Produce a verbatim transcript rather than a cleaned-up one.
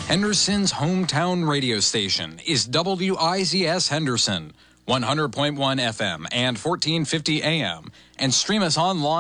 Henderson's hometown radio station is W I Z S Henderson, one hundred point one F M and fourteen fifty A M, and stream us online